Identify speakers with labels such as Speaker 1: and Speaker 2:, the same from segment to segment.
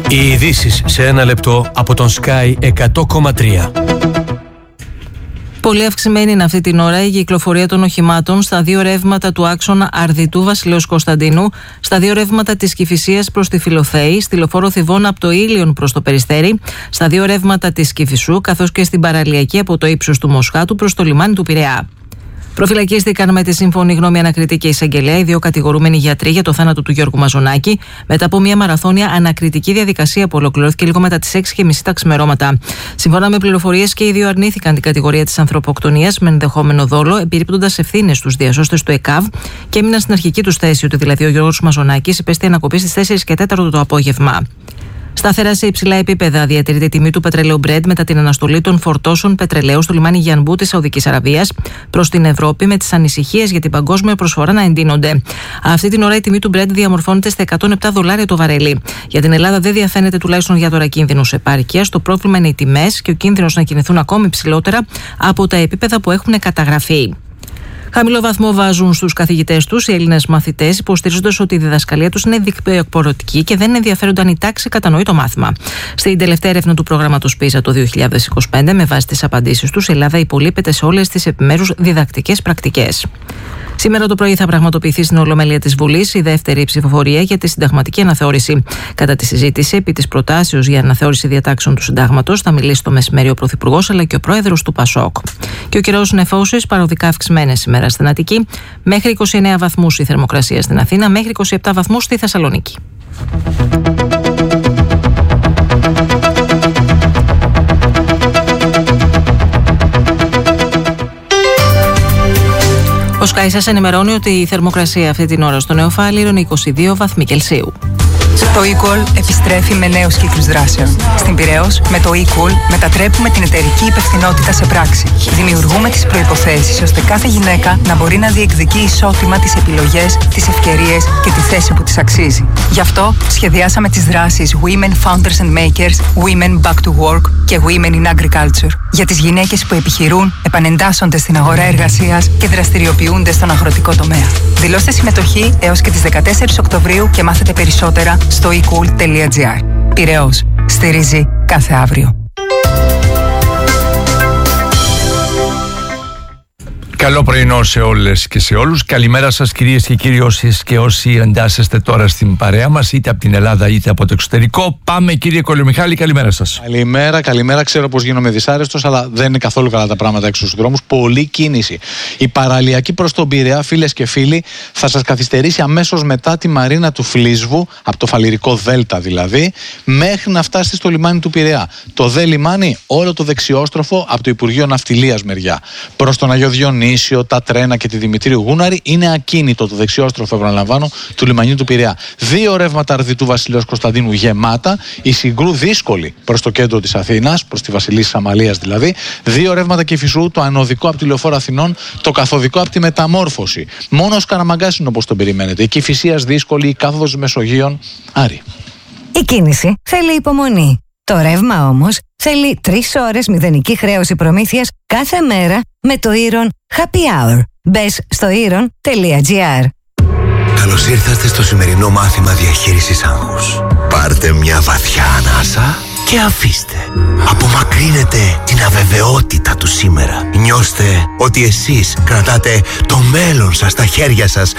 Speaker 1: Οι ειδήσεις σε ένα λεπτό από τον Sky 100,3.
Speaker 2: Πολύ αυξημένη είναι αυτή την ώρα η κυκλοφορία των οχημάτων στα δύο ρεύματα του άξονα Αρδιτού Βασιλέως Κωνσταντίνου, στα δύο ρεύματα της Κηφισίας προς τη Φιλοθέη, στη λεωφόρο Θηβών από το Ήλιον προς το Περιστέρι, στα δύο ρεύματα της Κηφισού, καθώς και στην παραλιακή από το ύψος του Μοσχάτου προς το λιμάνι του Πειραιά. Προφυλακίστηκαν με τη σύμφωνη γνώμη ανακριτή και εισαγγελέα οι δύο κατηγορούμενοι γιατροί για το θάνατο του Γιώργου Μαζονάκη, μετά από μια μαραθώνια ανακριτική διαδικασία που ολοκληρώθηκε λίγο μετά τις 6:30 τα ξημερώματα. Σύμφωνα με πληροφορίες, και οι δύο αρνήθηκαν την κατηγορία της ανθρωποκτονίας με ενδεχόμενο δόλο, επιρρύπτοντας ευθύνες στους διασώστες του ΕΚΑΒ και έμειναν στην αρχική του θέση ότι δηλαδή ο Γιώργος Μαζονάκης υπέστη ανακοπή στις 4:04 το απόγευμα. Σταθερά σε υψηλά επίπεδα διατηρείται η τιμή του πετρελαίου Brent μετά την αναστολή των φορτώσεων πετρελαίου στο λιμάνι Γιανμπού της Σαουδικής Αραβίας προς την Ευρώπη, με τις ανησυχίες για την παγκόσμια προσφορά να εντείνονται. Αυτή την ώρα η τιμή του Brent διαμορφώνεται στα $107 το βαρέλι. Για την Ελλάδα δεν διαφαίνεται τουλάχιστον για τώρα κίνδυνος επάρκειας. Το πρόβλημα είναι οι τιμές και ο κίνδυνος να κινηθούν ακόμη ψηλότερα από τα επίπεδα που έχουν καταγραφεί. Χαμηλό βαθμό βάζουν στους καθηγητές τους οι Έλληνες μαθητές, υποστηρίζοντας ότι η διδασκαλία τους είναι διεκποροτική και δεν ενδιαφέρονται αν η τάξη κατανοεί το μάθημα. Στην τελευταία έρευνα του προγράμματος PISA το 2025, με βάση τις απαντήσεις τους, η Ελλάδα υπολείπεται σε όλες τις επιμέρους διδακτικές πρακτικές. Σήμερα το πρωί θα πραγματοποιηθεί στην Ολομέλεια της Βουλής η δεύτερη ψηφοφορία για τη συνταγματική αναθεώρηση. Κατά τη συζήτηση επί της προτάσεως για αναθεώρηση διατάξεων του Συντάγματος θα μιλήσει το μεσημέρι ο Πρωθυπουργός αλλά και ο Πρόεδρος του ΠΑΣΟΚ. Και ο καιρός νεφώσεις παροδικά αυξημένες σήμερα στην Αττική, μέχρι 29 βαθμούς η θερμοκρασία στην Αθήνα, μέχρι 27 βαθμούς στη Θεσσαλονίκη. Ο Sky σας ενημερώνει ότι η θερμοκρασία αυτή την ώρα στο Νέο Φάληρο είναι 22 βαθμοί Κελσίου.
Speaker 3: Το eCall επιστρέφει με νέους κύκλους δράσεων. Στην Πειραιώς, με το eCall μετατρέπουμε την εταιρική υπευθυνότητα σε πράξη. Δημιουργούμε τις προϋποθέσεις ώστε κάθε γυναίκα να μπορεί να διεκδικεί ισότιμα τις επιλογές, τις ευκαιρίες και τη θέση που της αξίζει. Γι' αυτό σχεδιάσαμε τις δράσεις Women Founders and Makers, Women Back to Work και Women in Agriculture. Για τις γυναίκες που επιχειρούν, επανεντάσσονται στην αγορά εργασίας και δραστηριοποιούνται στον αγροτικό τομέα. Δηλώστε συμμετοχή έως και τις 14 Οκτωβρίου και μάθετε περισσότερα στο ecool.gr. Πειραιώς. Στηρίζει κάθε αύριο.
Speaker 4: Καλό πρωινό σε όλες και σε όλους. Καλημέρα σας κυρίες και κύριοι, όσες και όσοι εντάσσεστε τώρα στην παρέα μας, είτε από την Ελλάδα είτε από το εξωτερικό. Πάμε κύριε Κολομιχάλη, καλημέρα σας.
Speaker 5: Καλημέρα. Ξέρω πως γίνομαι δυσάρεστος, αλλά δεν είναι καθόλου καλά τα πράγματα έξω στους δρόμους. Πολλή κίνηση. Η παραλιακή προς τον Πειραιά, φίλες και φίλοι, θα σας καθυστερήσει αμέσως μετά τη μαρίνα του Φλίσβου, από το Φαλιρικό Δέλτα δηλαδή, μέχρι να φτάσει στο λιμάνι του Πειραιά. Το δε λιμάνι, όλο το δεξιόστροφο από το Υπουργείο Ναυτιλίας μεριά. Προς τον Αγιο Διονύσιο, τα τρένα και τη Δημητρίου Γούναρη είναι ακίνητο το δεξιόστροφο, επαναλαμβάνω, του λιμανιού του Πειραιά. Δύο ρεύματα Αρδιτού Βασιλέως Κωνσταντίνου γεμάτα, η Συγκρού δύσκολη προς το κέντρο της Αθήνας, προς τη Βασιλίσσης Αμαλίας δηλαδή. Δύο ρεύματα Κηφισού, το ανωδικό από τη Λεωφόρο Αθηνών, το καθοδικό από τη Μεταμόρφωση. Μόνο ο Καραμαγκάς είναι όπως τον περιμένετε. Η Κηφισίας δύσκολη, η κάθοδος Μεσογείων. Άρη.
Speaker 6: Η κίνηση θέλει υπομονή. Το ρεύμα όμως θέλει 3 ώρες μηδενική χρέωση προμήθειας κάθε μέρα με το Iron Happy Hour. Μπες στο iron.gr.
Speaker 7: Καλώς ήρθατε στο σημερινό μάθημα διαχείρισης άγχους. Πάρτε μια βαθιά ανάσα και αφήστε. Απομακρύνετε την αβεβαιότητα του σήμερα. Νιώστε ότι εσείς κρατάτε το μέλλον σας στα χέρια σας.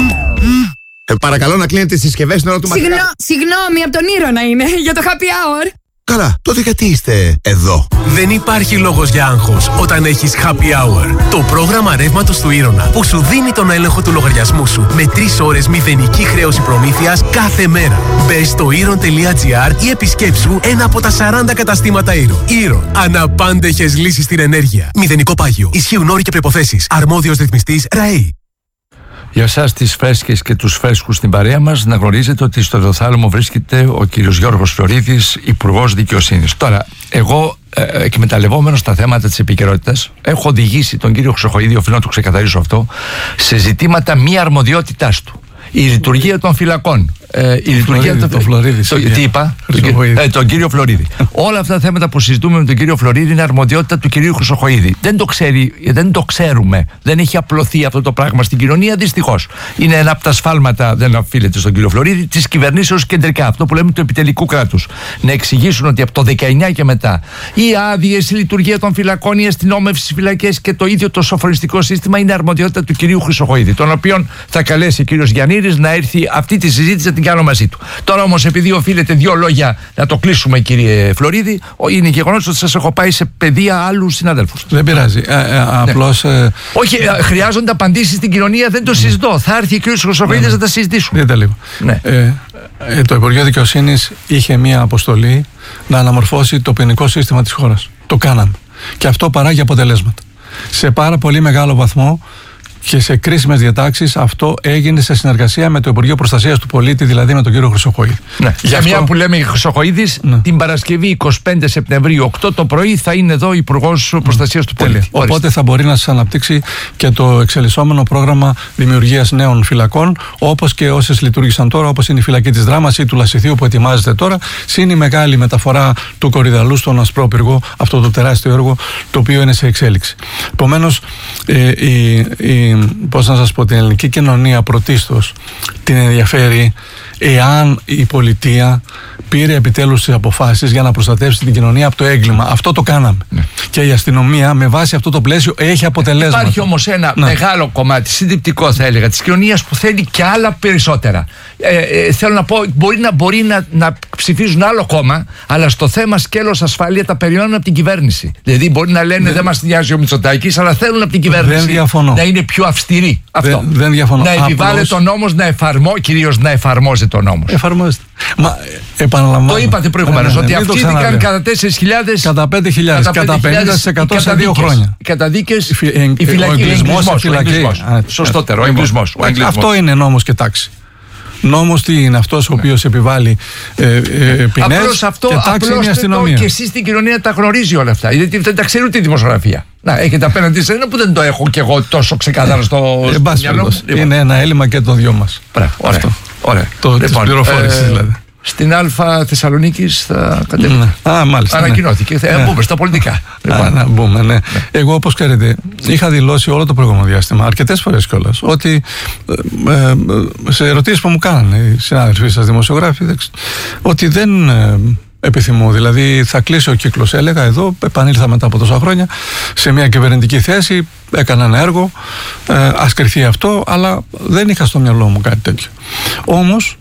Speaker 8: Παρακαλώ να κλείνετε τις συσκευές στην ώρα του μαθήματος.
Speaker 9: Συγγνώμη, από τον Ήρωνα είναι, για το happy hour.
Speaker 7: Καλά, τότε γιατί είστε εδώ?
Speaker 1: Δεν υπάρχει λόγος για άγχος όταν έχεις Happy Hour. Το πρόγραμμα ρεύματος του Ήρωνα που σου δίνει τον έλεγχο του λογαριασμού σου με 3 ώρες μηδενική χρέωση προμήθειας κάθε μέρα. Μπες στο iron.gr ή επισκέψου ένα από τα 40 καταστήματα Ήρωνα. Ήρωνα. Αναπάντεχες λύσεις στην ενέργεια. Μηδενικό πάγιο. Ισχύουν όροι και προϋποθέσεις. Αρμόδιος ρυθμιστής ΡΑΕΗ.
Speaker 4: Για εσάς τις φρέσκες και τους φρέσκους στην παρέα μας, να γνωρίζετε ότι στο Ιδωθάλαμο βρίσκεται ο κύριος Γιώργος Φλωρίδης, Υπουργός Δικαιοσύνης. Τώρα, εγώ εκμεταλλευόμενος τα θέματα της επικαιρότητας, έχω οδηγήσει τον κύριο Χρυσοχοΐδη, οφείλω να το ξεκαθαρίσω αυτό, σε ζητήματα μη αρμοδιότητάς του. Η λειτουργία των φυλακών. η λειτουργία
Speaker 8: του Φλωρίδη.
Speaker 4: Τι είπα? Τον κύριο Φλωρίδη. Όλα αυτά τα θέματα που συζητούμε με τον κύριο Φλωρίδη είναι αρμοδιότητα του κυρίου Χρυσοχοΐδη. Δεν το ξέρουμε. Δεν έχει απλωθεί αυτό το πράγμα στην κοινωνία, δυστυχώς. Είναι ένα από τα σφάλματα, δεν οφείλεται στον κύριο Φλωρίδη, της κυβερνήσεως κεντρικά. Αυτό που λέμε του επιτελικού κράτους. Να εξηγήσουν ότι από το 19 και μετά οι άδειες, η λειτουργία των φυλακών, η αστυνόμευση στις φυλακές και το ίδιο το σοφρονιστικό σύστημα είναι αρμοδιότητα του κυρίου Χρυσοχοΐδη, τον οποίον θα καλέσει ο κύριος Γιαννήρης να έρθει αυτή τη συζήτηση να την κάνω μαζί του. Τώρα όμως, επειδή οφείλετε δύο λόγια να το κλείσουμε, κύριε Φλωρίδη, είναι γεγονός ότι σας έχω πάει σε παιδεία άλλους συναδέλφους.
Speaker 8: Δεν πειράζει. Απλώς.
Speaker 4: Όχι, χρειάζονται απαντήσεις στην κοινωνία, δεν το συζητώ. Θα έρθει ο κύριος Χρυσοχοΐδης να τα συζητήσουμε.
Speaker 8: Δείτε λίγο.
Speaker 4: Ναι.
Speaker 8: Το Υπουργείο Δικαιοσύνης είχε μία αποστολή να αναμορφώσει το ποινικό σύστημα της χώρας. Το κάναμε. Και αυτό παράγει αποτελέσματα. Σε πάρα πολύ μεγάλο βαθμό και σε κρίσιμες διατάξεις αυτό έγινε σε συνεργασία με το Υπουργείο Προστασίας του Πολίτη, δηλαδή με τον κύριο Χρυσοχοΐδη.
Speaker 4: Ναι. Για μια που λέμε Χρυσοχοΐδης, την Παρασκευή 25 Σεπτεμβρίου 8 το πρωί θα είναι εδώ Υπουργός Προστασίας του Πολίτη.
Speaker 8: Οπότε θα μπορεί να σας αναπτύξει και το εξελισσόμενο πρόγραμμα δημιουργίας νέων φυλακών, όπως και όσες λειτουργήσαν τώρα, όπως είναι η φυλακή της Δράμας ή του Λασιθίου που ετοιμάζεται τώρα. Συν η μεγάλη μεταφορά του Κορυδαλού στον Ασπρόπυργο, αυτό το τεράστιο έργο το οποίο είναι σε εξέλιξη. Επομένως, πώς να σας πω, την ελληνική κοινωνία πρωτίστως την ενδιαφέρει εάν η πολιτεία πήρε επιτέλους τις αποφάσεις για να προστατεύσει την κοινωνία από το έγκλημα. Αυτό το κάναμε. Ναι. Και η αστυνομία με βάση αυτό το πλαίσιο έχει αποτελέσματα.
Speaker 4: Υπάρχει όμως ένα μεγάλο κομμάτι, συντριπτικό θα έλεγα, της κοινωνίας που θέλει και άλλα περισσότερα. Θέλω να πω, μπορεί να ψηφίζουν άλλο κόμμα, αλλά στο θέμα σκέλος ασφάλεια τα περιμένουν από την κυβέρνηση. Δηλαδή μπορεί να λένε δεν μας νοιάζει ο Μητσοτάκης, αλλά θέλουν από την κυβέρνηση να είναι πιο αυστηρή. Αυτό.
Speaker 8: Δεν διαφωνώ.
Speaker 4: Να επιβάλλεται ο νόμος, κυρίως να εφαρμόζεται ο νόμος.
Speaker 8: Εφαρμόζεται. Μα επαναλαμβάνω.
Speaker 4: Το είπατε προηγουμένως ότι αυξήθηκαν κατά 4.000,
Speaker 8: κατά 5.000, κατά 50% σε 2 χρόνια.
Speaker 4: Οι καταδίκες,
Speaker 8: η φυλακή.
Speaker 4: Σωστότερο, ο εγκλισμός.
Speaker 8: Αυτό είναι νόμος και τάξη. Νόμος τι είναι αυτός ο οποίος επιβάλλει ποινές και τάξη είναι η αστυνομία.
Speaker 4: Και εσείς στην κοινωνία τα γνωρίζει όλα αυτά. Γιατί δεν τα ξέρει ούτε η δημοσιογραφία. Να, έχετε απέναντι σε ένα που δεν το έχω κι εγώ τόσο ξεκάθαρο στο μυαλό μου.
Speaker 8: Είναι ένα έλλειμμα και των δυο μας.
Speaker 4: Ωραία.
Speaker 8: Της πληροφόρησης δηλαδή.
Speaker 4: Στην Α Θεσσαλονίκης θα κατέβουμε.
Speaker 8: Μάλιστα.
Speaker 4: Ανακοινώθηκε. Θα μπούμε στα πολιτικά.
Speaker 8: Να μπούμε, ναι. Εγώ, όπως ξέρετε, είχα δηλώσει όλο το προηγούμενο διάστημα, αρκετές φορές κιόλας, ότι σε ερωτήσεις που μου κάνανε οι συνάδελφοί σας δημοσιογράφοι, ότι δεν επιθυμώ. Δηλαδή, θα κλείσει ο κύκλος, έλεγα εδώ, επανήλθα μετά από τόσα χρόνια σε μια κυβερνητική θέση, έκανα ένα έργο, ας κρυφθεί αυτό, αλλά δεν είχα στο μυαλό μου κάτι τέτοιο. Όμως,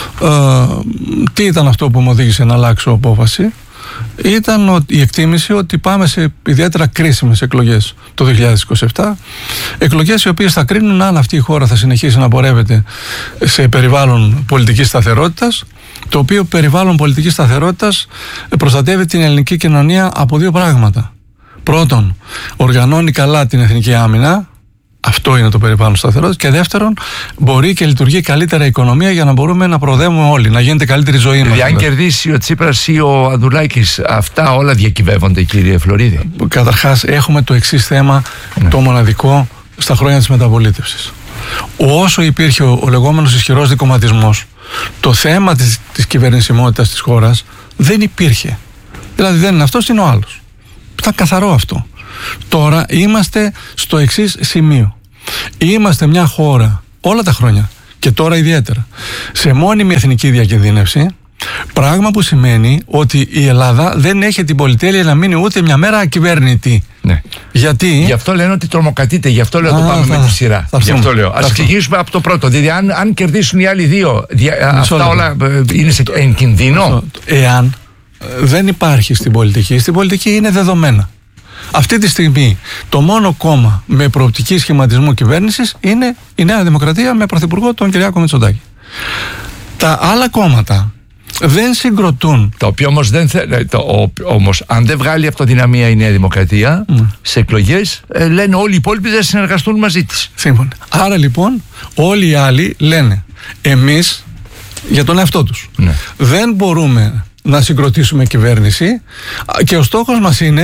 Speaker 8: τι ήταν αυτό που μου οδήγησε να αλλάξω απόφαση? Ήταν η εκτίμηση ότι πάμε σε ιδιαίτερα κρίσιμες εκλογές το 2027, εκλογές οι οποίες θα κρίνουν αν αυτή η χώρα θα συνεχίσει να πορεύεται σε περιβάλλον πολιτικής σταθερότητας, το οποίο περιβάλλον πολιτικής σταθερότητας προστατεύει την ελληνική κοινωνία από δύο πράγματα. Πρώτον, οργανώνει καλά την εθνική άμυνα. Αυτό είναι το περιβάλλον σταθερότητας. Και δεύτερον, μπορεί και λειτουργεί καλύτερα η οικονομία για να μπορούμε να προοδεύουμε όλοι, να γίνεται καλύτερη ζωή μας.
Speaker 4: Αν κερδίσει ο Τσίπρας ή ο Ανδρουλάκης, αυτά όλα διακυβεύονται, κύριε Φλωρίδη?
Speaker 8: Καταρχάς, έχουμε το εξής θέμα, το μοναδικό στα χρόνια της μεταπολίτευσης. Όσο υπήρχε ο λεγόμενος ισχυρός δικομματισμός, το θέμα της κυβερνησιμότητας της χώρας δεν υπήρχε. Δηλαδή, δεν είναι αυτός, είναι ο άλλος. Ήταν καθαρό αυτό. Τώρα είμαστε στο εξής σημείο. Είμαστε μια χώρα όλα τα χρόνια και τώρα ιδιαίτερα σε μόνιμη εθνική διακινδύνευση, πράγμα που σημαίνει ότι η Ελλάδα δεν έχει την πολυτέλεια να μείνει ούτε μια μέρα ακυβέρνητη.
Speaker 4: Ναι.
Speaker 8: Γιατί?
Speaker 4: Γι' αυτό λένε ότι τρομοκρατείτε, γι' αυτό λέω το πάμε με τη σειρά. Γι' αυτό λέω. Ας ξεκινήσουμε από το πρώτο. Δηλαδή, αν κερδίσουν οι άλλοι δύο, αυτά όλα είναι εν κινδύνο.
Speaker 8: Εάν δεν υπάρχει στην πολιτική είναι δεδομένα. Αυτή τη στιγμή το μόνο κόμμα με προοπτική σχηματισμού κυβέρνησης είναι η Νέα Δημοκρατία με πρωθυπουργό τον Κυριάκο Μητσοτάκη. Τα άλλα κόμματα δεν συγκροτούν.
Speaker 4: Το οποίο όμως αν δεν βγάλει αυτοδυναμία η Νέα Δημοκρατία σε εκλογές, λένε όλοι οι υπόλοιποι δεν συνεργαστούν μαζί της.
Speaker 8: Σύμφωνα. Άρα λοιπόν όλοι οι άλλοι λένε εμείς για τον εαυτό τους δεν μπορούμε να συγκροτήσουμε κυβέρνηση και ο στόχος μας είναι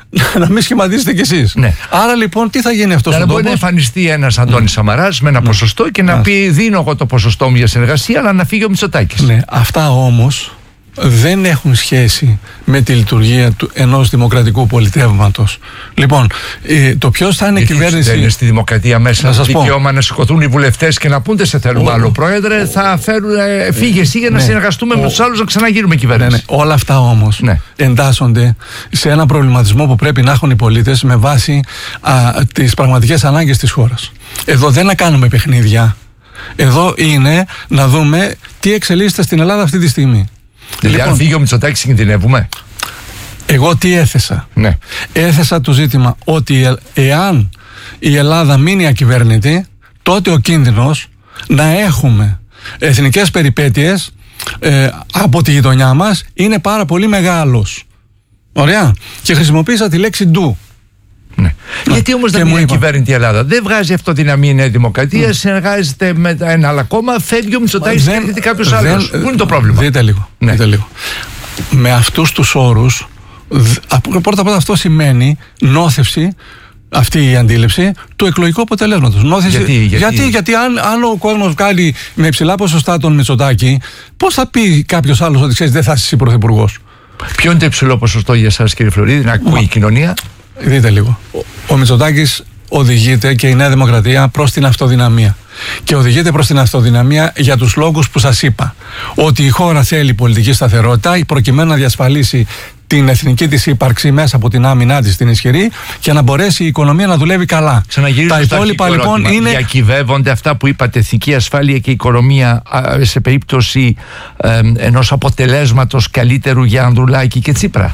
Speaker 8: να μην σχηματίσετε κι εσείς.
Speaker 4: Ναι.
Speaker 8: Άρα λοιπόν τι θα γίνει αυτός ο τόπος?
Speaker 4: Μπορεί να εμφανιστεί ένας Αντώνης Σαμαράς με ένα ποσοστό και να πει: δίνω εγώ το ποσοστό μου για συνεργασία, αλλά να φύγει ο Μητσοτάκης.
Speaker 8: Ναι, αυτά όμως δεν έχουν σχέση με τη λειτουργία ενός δημοκρατικού πολιτεύματος. Λοιπόν, το ποιος θα είναι η κυβέρνηση.
Speaker 4: Δεν είναι στη δημοκρατία μέσα δικαίωμα να σηκωθούν οι βουλευτές και να πούνται σε θέλουμε άλλο πρόεδρε, θα φέρουν φύγε εσύ για να συνεργαστούμε με τους άλλους να ξαναγίνουμε κυβέρνηση.
Speaker 8: Ναι. Όλα αυτά όμως εντάσσονται σε ένα προβληματισμό που πρέπει να έχουν οι πολίτες με βάση τις πραγματικές ανάγκες της χώρας. Εδώ δεν να κάνουμε παιχνίδια. Εδώ είναι να δούμε τι εξελίσσεται στην Ελλάδα αυτή τη στιγμή.
Speaker 4: Δηλαδή, αν φύγει ο Μητσοτάκης, κινδυνεύουμε.
Speaker 8: Εγώ τι έθεσα?
Speaker 4: Ναι.
Speaker 8: Έθεσα το ζήτημα ότι εάν η Ελλάδα μείνει ακυβέρνητη, τότε ο κίνδυνος να έχουμε εθνικές περιπέτειες από τη γειτονιά μας είναι πάρα πολύ μεγάλος. Ωραία. Και χρησιμοποίησα τη λέξη ντου.
Speaker 4: Ναι. Γιατί όμως δεν είναι κυβέρνητη η Ελλάδα? Δεν βγάζει αυτοδυναμία η Νέα Δημοκρατία, συνεργάζεται με ένα άλλο κόμμα, φεύγει ο Μητσοτάκης και έρχεται κάποιος άλλος. Πού είναι το πρόβλημα?
Speaker 8: Δείτε λίγο. Με αυτούς τους όρους, πρώτα απ' όλα αυτό σημαίνει νόθευση, αυτή η αντίληψη του εκλογικού αποτελέσματος. Γιατί αν ο κόσμος βγάλει με υψηλά ποσοστά τον Μητσοτάκη, πώς θα πει κάποιος άλλος ότι ξέρεις δεν θα είσαι εσύ πρωθυπουργός?
Speaker 4: Ποιο είναι το υψηλό ποσοστό για εσάς, κύριε Φλωρίδη, να ακούει η κοινωνία?
Speaker 8: Δείτε λίγο. Ο Μητσοτάκης οδηγείται και η Νέα Δημοκρατία προς την αυτοδυναμία. Και οδηγείται προς την αυτοδυναμία για τους λόγους που σας είπα. Ότι η χώρα θέλει πολιτική σταθερότητα προκειμένου να διασφαλίσει την εθνική της ύπαρξη μέσα από την άμυνά της την ισχυρή και να μπορέσει η οικονομία να δουλεύει καλά.
Speaker 4: Τα υπόλοιπα λοιπόν είναι. Διακυβεύονται αυτά που είπατε, εθνική ασφάλεια και οικονομία, σε περίπτωση ενός αποτελέσματος καλύτερου για Ανδρουλάκη και Τσίπρα?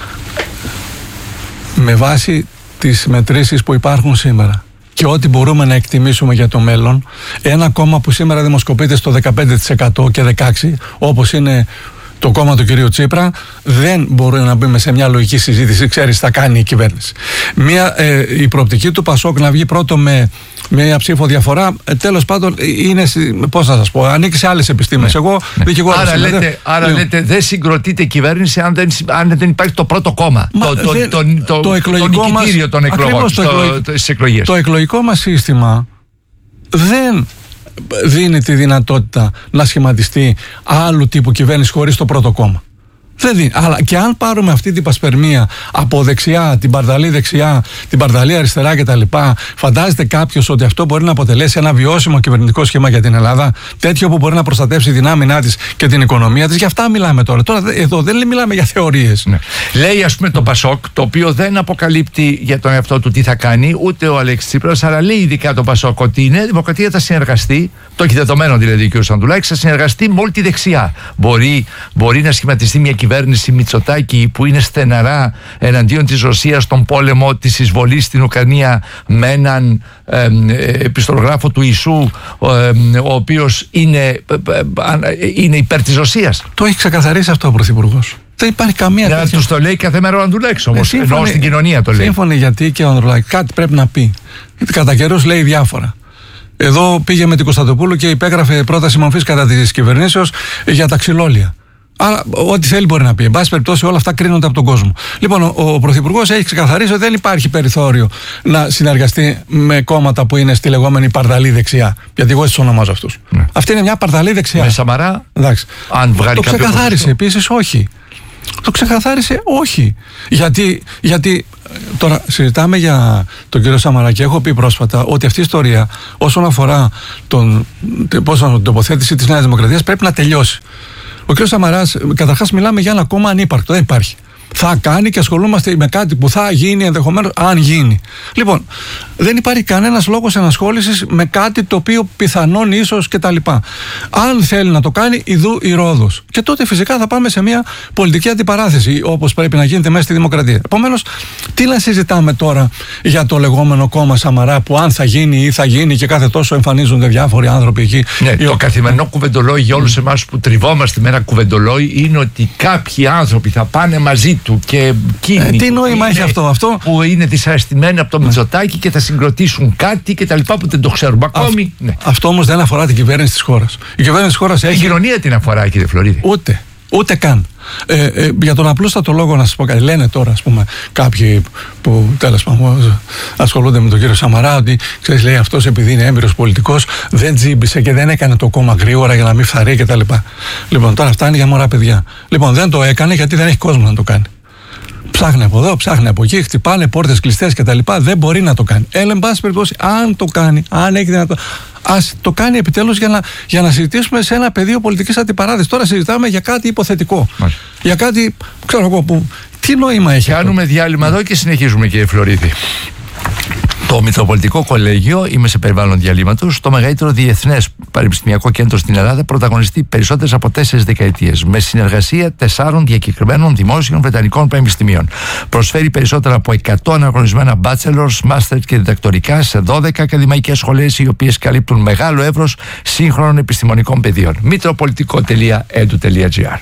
Speaker 4: Με
Speaker 8: βάση τις μετρήσεις που υπάρχουν σήμερα και ό,τι μπορούμε να εκτιμήσουμε για το μέλλον, ένα κόμμα που σήμερα δημοσκοπείται στο 15% και 16%, όπως είναι το κόμμα του κυρίου Τσίπρα, δεν μπορεί να μπούμε σε μια λογική συζήτηση, ξέρεις, θα κάνει η κυβέρνηση. Η προοπτική του Πασόκ να βγει πρώτο με μια ψήφο διαφορά, τέλος πάντων είναι, πώς να σας πω, ανήκει σε άλλες επιστήμες. Εγώ δικηγόρος.
Speaker 4: Άρα λέτε δεν συγκροτείται η κυβέρνηση αν δεν υπάρχει το πρώτο κόμμα. Το εκλογικό μας, των εκλογών στις εκλογές.
Speaker 8: Το εκλογικό μας σύστημα δεν δίνει τη δυνατότητα να σχηματιστεί άλλου τύπου κυβέρνηση χωρίς το πρώτο κόμμα. Δεν δίνει. Αλλά και αν πάρουμε αυτή την πασπερμία από δεξιά, την παρδαλή δεξιά, την παρδαλή αριστερά κτλ., φαντάζεται κάποιος ότι αυτό μπορεί να αποτελέσει ένα βιώσιμο κυβερνητικό σχήμα για την Ελλάδα, τέτοιο που μπορεί να προστατεύσει την άμυνά της και την οικονομία της? Γι' αυτά μιλάμε τώρα. Τώρα εδώ δεν μιλάμε για θεωρίες.
Speaker 4: Ναι. Λέει, ας πούμε, το Πασόκ, το οποίο δεν αποκαλύπτει για τον εαυτό του τι θα κάνει, ούτε ο Αλέξης Τσίπρας, αλλά λέει ειδικά το Πασόκ ότι η Νέα Δημοκρατία θα συνεργαστεί, το έχει δεδομένο δηλαδή ο κ. Ανδρουλάκης, θα συνεργαστεί με όλη τη δεξιά. Μπορεί να σχηματιστεί μια κυβέρνηση Μητσοτάκη που είναι στεναρά εναντίον της Ρωσίας στον πόλεμο της εισβολής στην Ουκρανία, με έναν επιστολογράφο του Ιησού, ο οποίος είναι υπέρ της Ρωσίας.
Speaker 8: Το έχει ξεκαθαρίσει αυτό ο Πρωθυπουργός. Δεν υπάρχει καμία
Speaker 4: τέτοια. Τους το λέει κάθε μέρα ο Ανδρουλάκης όμως, ενώ στην κοινωνία το λέει.
Speaker 8: Σύμφωνοι, γιατί και ο Ανδρουλάκης κάτι πρέπει να πει. Κατά καιρούς λέει διάφορα. Εδώ πήγε με την Κωνσταντοπούλου και υπέγραφε πρόταση μορφής κατά της κυβερνήσεως για τα ξυλόλια. Άρα, ό,τι θέλει μπορεί να πει. Εν πάση περιπτώσει, όλα αυτά κρίνονται από τον κόσμο. Λοιπόν, ο Πρωθυπουργός έχει ξεκαθαρίσει ότι δεν υπάρχει περιθώριο να συνεργαστεί με κόμματα που είναι στη λεγόμενη παρδαλή δεξιά. Γιατί εγώ έτσι τους ονομάζω αυτούς. Ναι. Αυτή είναι μια παρδαλή δεξιά.
Speaker 4: Με Σαμαρά,
Speaker 8: εντάξει.
Speaker 4: Αν βγάλει
Speaker 8: το ξεκαθάρισε επίσης, όχι. Το ξεκαθάρισε, όχι. Γιατί τώρα συζητάμε για τον κύριο Σαμαρά και έχω πει πρόσφατα ότι αυτή η ιστορία όσον αφορά την τοποθέτηση της Νέας Δημοκρατίας πρέπει να τελειώσει. Ο κ. Σαμαράς, καταρχάς μιλάμε για ένα κόμμα ανύπαρκτο, δεν υπάρχει. Θα κάνει και ασχολούμαστε με κάτι που θα γίνει ενδεχομένως, αν γίνει. Λοιπόν, δεν υπάρχει κανένας λόγος ενασχόλησης με κάτι το οποίο πιθανόν ίσως κτλ. Αν θέλει να το κάνει, ιδού η Ρόδος. Και τότε φυσικά θα πάμε σε μια πολιτική αντιπαράθεση, όπως πρέπει να γίνεται μέσα στη δημοκρατία. Επομένως, τι να συζητάμε τώρα για το λεγόμενο κόμμα Σαμαρά, που αν θα γίνει ή θα γίνει και κάθε τόσο εμφανίζονται διάφοροι άνθρωποι εκεί.
Speaker 4: Ναι, το καθημερινό κουβεντολόι για όλους εμάς που τριβόμαστε με ένα κουβεντολόι είναι ότι κάποιοι άνθρωποι θα πάνε μαζί του και εκείνοι
Speaker 8: τι νόημα έχει αυτό?
Speaker 4: Που είναι δυσαρεστημένοι από το Μητσοτάκη και θα συγκροτήσουν κάτι και τα λοιπά που δεν το ξέρουμε ακόμη.
Speaker 8: Αυτό όμως δεν αφορά την κυβέρνηση της χώρας. Η κυβέρνηση της χώρας έχει.
Speaker 4: Η κοινωνία την αφορά, κύριε Φλωρίδη.
Speaker 8: Ούτε καν. Για τον απλούστατο λόγο, να σας πω κάτι, λένε τώρα, ας πούμε, κάποιοι που τέλος πάντων ασχολούνται με τον κύριο Σαμαρά, ότι ξέρεις, λέει, αυτός επειδή είναι έμπειρος πολιτικός δεν τζίμπησε και δεν έκανε το κόμμα γρήγορα για να μην φθαρεί κτλ. Λοιπόν, τώρα αυτά είναι για μωρά παιδιά. Λοιπόν, δεν το έκανε γιατί δεν έχει κόσμο να το κάνει. Ψάχνει από εδώ, ψάχνει από εκεί, χτυπάνε πόρτες κλειστές κτλ. Δεν μπορεί να το κάνει. Εν πάση περιπτώσει, αν το κάνει, αν έχει δυνατότητα, ας το κάνει επιτέλους για να συζητήσουμε σε ένα πεδίο πολιτικής αντιπαράθεσης. Τώρα συζητάμε για κάτι υποθετικό. Μάλιστα. Για κάτι, ξέρω εγώ, που τι νόημα έχει.
Speaker 4: Κάνουμε διάλειμμα εδώ και συνεχίζουμε, κύριε Φλωρίδη. Το Μητροπολιτικό Κολέγιο, είμαι σε περιβάλλον διαλύματος, το μεγαλύτερο διεθνές πανεπιστημιακό κέντρο στην Ελλάδα, πρωταγωνιστεί περισσότερες από 4 δεκαετίες, με συνεργασία 4 διακεκριμένων δημόσιων βρετανικών πανεπιστημίων. Προσφέρει περισσότερα από 100 αναγνωρισμένα bachelors, masters και διδακτορικά σε 12 ακαδημαϊκές σχολές, οι οποίες καλύπτουν μεγάλο εύρος σύγχρονων επιστημονικών πεδίων. Mitropolitico.edu.gr.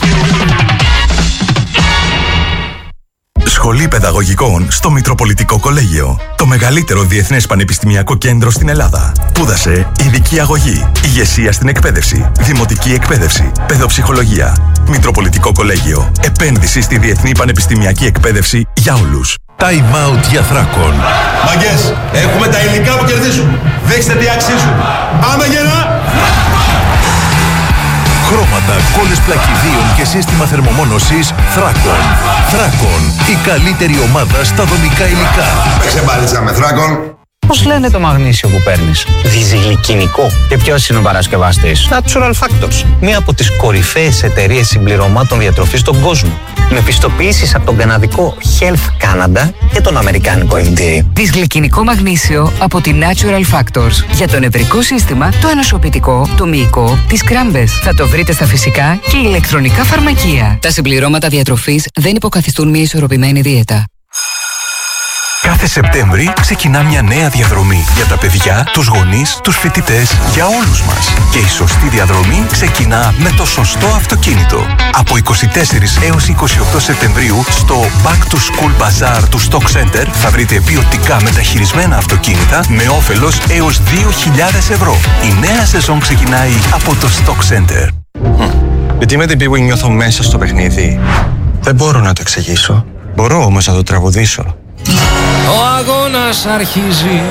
Speaker 10: Σχολή Παιδαγωγικών στο Μητροπολιτικό Κολέγιο. Το μεγαλύτερο διεθνές πανεπιστημιακό κέντρο στην Ελλάδα. Πούδασε, ειδική αγωγή, ηγεσία στην εκπαίδευση, δημοτική εκπαίδευση, παιδοψυχολογία. Μητροπολιτικό Κολέγιο. Επένδυση στη διεθνή πανεπιστημιακή εκπαίδευση για όλους.
Speaker 7: Time out για Θράκων.
Speaker 11: Μαγκές, έχουμε τα υλικά που κερδίζουν. Δείξτε τι αξίζουν. Πάμε γερά!
Speaker 7: Χρώματα, κόλλες πλακιδίων και σύστημα θερμομόνωσης Θράκων. Θράκων, η καλύτερη ομάδα στα δομικά υλικά.
Speaker 11: Παίξε μπάλιτσα με Θράκων.
Speaker 12: Πώς λένε το μαγνήσιο που παίρνεις? Διζυγλικινικό. Και ποιος είναι ο παρασκευαστής? Natural Factors. Μία από τις κορυφαίες εταιρείες συμπληρωμάτων διατροφής στον κόσμο. Με πιστοποιήσεις από τον καναδικό Health Canada και τον αμερικάνικο FDA.
Speaker 13: Δυσγλικινικό μαγνήσιο από τη Natural Factors. Για το νευρικό σύστημα, το ενοσωπητικό, το μυϊκό, τις κράμπες. Θα το βρείτε στα φυσικά και ηλεκτρονικά φαρμακεία. Τα συμπληρώματα διατροφής δεν υποκαθιστούν μια ισορροπημένη δίαιτα.
Speaker 10: Κάθε Σεπτέμβρη ξεκινά μια νέα διαδρομή για τα παιδιά, τους γονείς, τους φοιτητές, για όλους μας. Και η σωστή διαδρομή ξεκινά με το σωστό αυτοκίνητο. Από 24 έως 28 Σεπτεμβρίου στο Back to School Bazaar του Stock Center θα βρείτε ποιοτικά μεταχειρισμένα αυτοκίνητα με όφελος έως 2.000 ευρώ. Η νέα σεζόν ξεκινάει από το Stock Center.
Speaker 14: Γιατί με την που νιώθω μέσα στο παιχνίδι. Δεν μπορώ να το εξηγήσω. Μπορώ όμως να το τραγουδήσω.
Speaker 15: Ο αγώνας αρχίζει.